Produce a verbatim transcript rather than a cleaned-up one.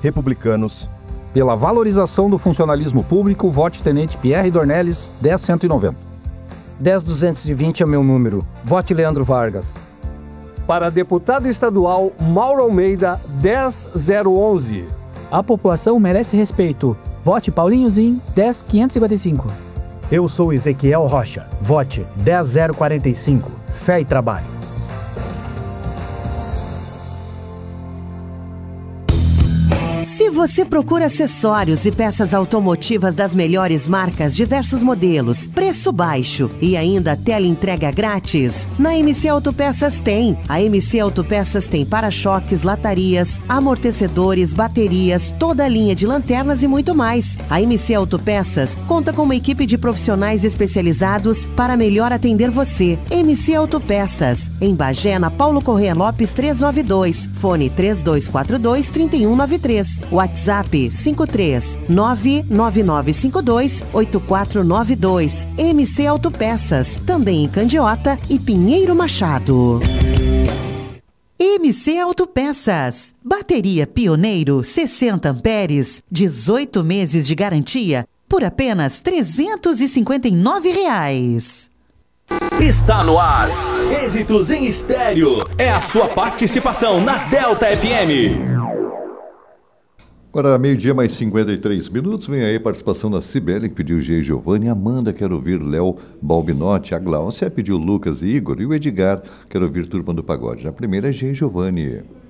republicanos. Pela valorização do funcionalismo público, vote Tenente Pierre Dornelles, dez cento e noventa. dez duzentos e vinte é meu número. Vote Leandro Vargas. Para deputado estadual, Mauro Almeida, dez zero onze. A população merece respeito. Vote Paulinho Zin, dez quinhentos e cinquenta e cinco. Eu sou Ezequiel Rocha. Vote dez zero quarenta e cinco. Fé e trabalho. Se você procura acessórios e peças automotivas das melhores marcas, diversos modelos, preço baixo e ainda teleentrega grátis, na M C Autopeças tem. A M C Autopeças tem para-choques, latarias, amortecedores, baterias, toda a linha de lanternas e muito mais. A M C Autopeças conta com uma equipe de profissionais especializados para melhor atender você. M C Autopeças, em Bagé, na Paulo Corrêa Lopes trezentos e noventa e dois, fone três dois quatro dois, três um nove três. WhatsApp cinco três nove nove nove cinco dois oito quatro nove dois. M C Autopeças, também em Candiota e Pinheiro Machado. M C Autopeças, bateria Pioneiro sessenta amperes, dezoito meses de garantia por apenas trezentos e cinquenta e nove reais. Está no ar, Êxitos em Estéreo, é a sua participação na Delta F M. Agora, meio-dia, mais cinquenta e três minutos, vem aí a participação da Cibele, que pediu G. Giovanni, Amanda, quero ouvir Léo Balbinotti, a Glaucia pediu Lucas e Igor, e o Edgar, quero ouvir Turma do Pagode. A primeira é G. Giovanni.